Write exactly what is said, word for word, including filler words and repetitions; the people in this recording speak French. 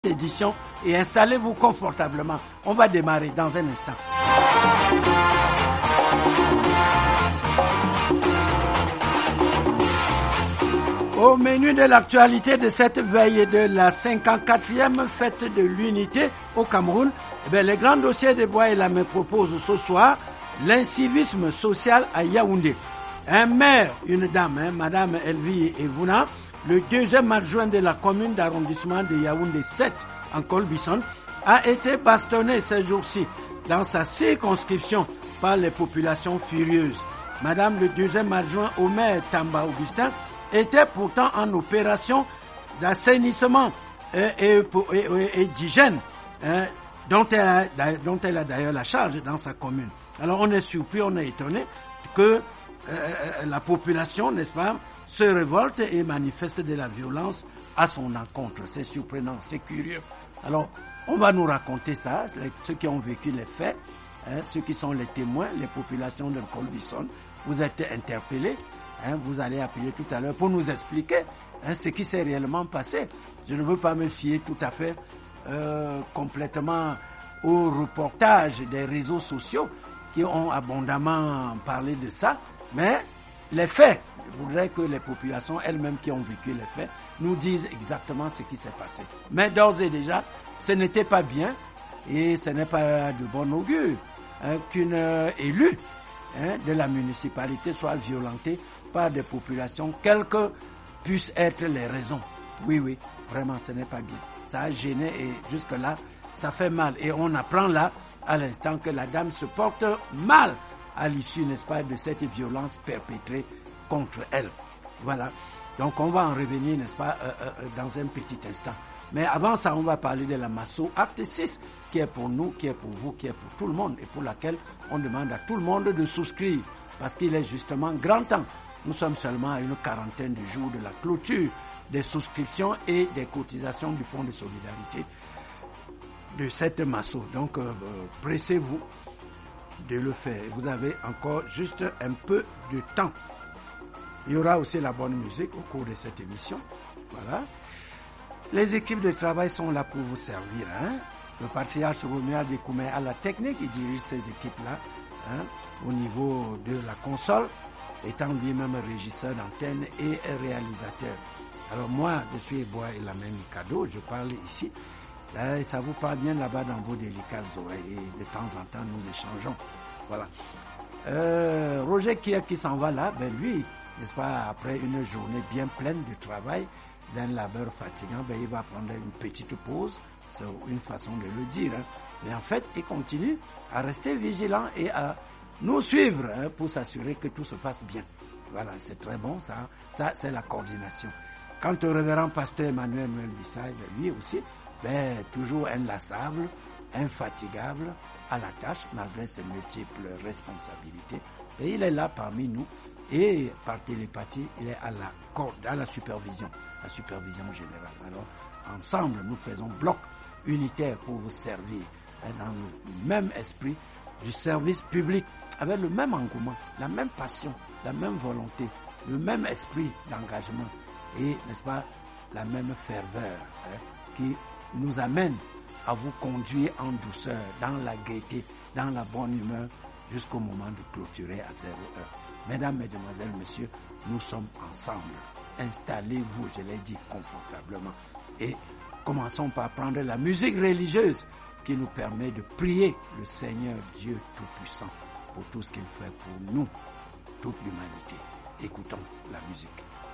édition et installez-vous confortablement. On va démarrer dans un instant. Au menu de l'actualité de cette veille de la cinquante-quatrième fête de l'unité au Cameroun, eh bien, les grands dossiers de Bois et la me proposent ce soir l'incivisme social à Yaoundé. Un maire, une dame, hein, Madame Elvie Evouna, le deuxième adjoint de la commune d'arrondissement de Yaoundé sept en Colbison, a été bastonné ces jours-ci dans sa circonscription par les populations furieuses. Madame le deuxième adjoint au maire Tamba Augustin était pourtant en opération d'assainissement et, et, et, et d'hygiène, hein, dont elle a, dont elle a d'ailleurs la charge dans sa commune. Alors on est surpris, on est étonné que euh, la population, n'est-ce pas, se révolte et manifeste de la violence à son encontre. C'est surprenant, c'est curieux. Alors, on va nous raconter ça, ceux qui ont vécu les faits, hein, ceux qui sont les témoins, les populations de Colbison. Vous êtes interpellés, hein, vous allez appeler tout à l'heure pour nous expliquer hein, ce qui s'est réellement passé. Je ne veux pas me fier tout à fait euh, complètement au reportage des réseaux sociaux qui ont abondamment parlé de ça, mais les faits, je voudrais que les populations elles-mêmes qui ont vécu les faits nous disent exactement ce qui s'est passé. Mais d'ores et déjà, ce n'était pas bien et ce n'est pas de bon augure hein, qu'une euh, élue hein, de la municipalité soit violentée par des populations, quelles que puissent être les raisons. Oui, oui, vraiment, ce n'est pas bien. Ça a gêné et jusque-là, ça fait mal. Et on apprend là, à l'instant, que la dame se porte mal à l'issue, n'est-ce pas, de cette violence perpétrée contre elle. Voilà. Donc on va en revenir, n'est-ce pas, euh, euh, dans un petit instant. Mais avant ça, on va parler de la Masso Acte six, qui est pour nous, qui est pour vous, qui est pour tout le monde, et pour laquelle on demande à tout le monde de souscrire, parce qu'il est justement grand temps. Nous sommes seulement à une quarantaine de jours de la clôture des souscriptions et des cotisations du Fonds de solidarité de cette Masso. Donc, euh, pressez-vous de le faire. Vous avez encore juste un peu de temps. Il y aura aussi la bonne musique au cours de cette émission. Voilà. Les équipes de travail sont là pour vous servir. Hein. Le patriarche Romuald Dekoumé à la technique, il dirige ces équipes-là hein, au niveau de la console, étant lui-même régisseur d'antenne et réalisateur. Alors moi, je suis Bois et la même cadeau, je parle ici. Là, ça vous parle bien là-bas dans vos délicates oreilles et de temps en temps nous échangeons. Voilà. Euh, Roger qui, qui s'en va là, ben lui, n'est-ce pas, après une journée bien pleine de travail, d'un labeur fatigant, ben il va prendre une petite pause, c'est une façon de le dire. Hein. Mais en fait, il continue à rester vigilant et à nous suivre hein, pour s'assurer que tout se passe bien. Voilà, c'est très bon, ça, ça c'est la coordination. Quant au révérend pasteur Emmanuel Noël Bissaï, ben, lui aussi, ben, toujours inlassable, infatigable, à la tâche, malgré ses multiples responsabilités. Et il est là parmi nous, et par télépathie, il est à la, à la supervision, la supervision générale. Alors, ensemble, nous faisons bloc unitaire pour vous servir, hein, dans le même esprit du service public, avec le même engouement, la même passion, la même volonté, le même esprit d'engagement, et, n'est-ce pas, la même ferveur, hein, qui nous amène à vous conduire en douceur, dans la gaieté, dans la bonne humeur, jusqu'au moment de clôturer à zéro heure. Mesdames, Mesdemoiselles, Messieurs, nous sommes ensemble. Installez-vous, je l'ai dit, confortablement. Et commençons par prendre la musique religieuse qui nous permet de prier le Seigneur Dieu Tout-Puissant pour tout ce qu'il fait pour nous, toute l'humanité. Écoutons la musique.